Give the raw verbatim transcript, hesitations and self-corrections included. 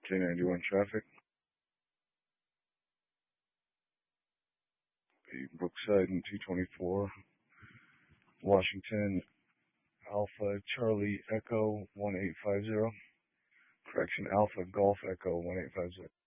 J ninety-one traffic. Brookside and two twenty-four. Washington, Alpha Charlie Echo one eight five zero. Correction, Alpha Golf Echo one eight five zero.